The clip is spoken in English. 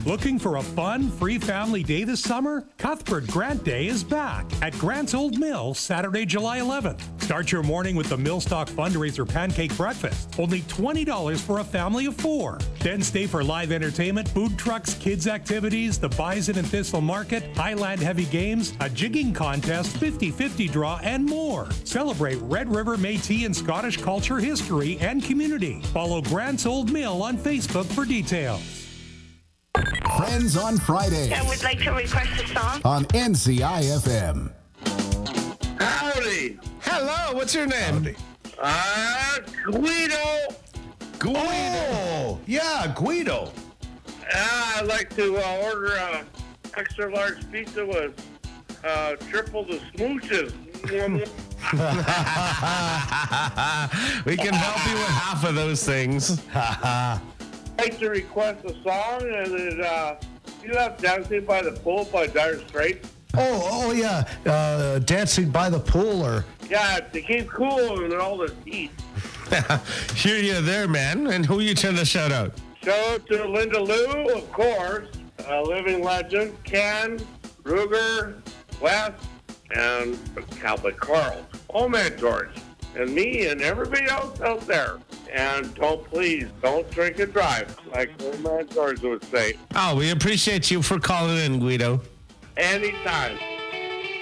Looking for a fun, free family day this summer? Cuthbert Grant Day is back at Grant's Old Mill, Saturday, July 11th. Start your morning with the Millstock Fundraiser Pancake Breakfast. Only $20 for a family of 4. Then stay for live entertainment, food trucks, kids' activities, the Bison and Thistle Market, Highland Heavy Games, a jigging contest, 50-50 draw, and more. Celebrate Red River Métis and Scottish culture, history, and community. Follow Grant's Old Mill on Facebook for details. Friends on Friday. I would like to request a song. On NCI-FM. Howdy. Hello, what's your name? Guido. Guido. Oh, yeah, Guido. I'd like to order a extra large pizza with triple the smooches. We can help you with half of those things. I'd like to request a song, and you have Dancing by the Pool by Dire Straits. Oh, yeah. Dancing by the Pool, or... Yeah, to keep cool in all this heat. Hear you there, man. And who are you trying to shout out? Shout out to Linda Lou, of course, a living legend, Ken, Ruger, Wes, and Cowboy Carl. Old Man George, and me and everybody else out there. And please don't drink and drive, like Old Man George would say. Oh, we appreciate you for calling in, Guido. Anytime.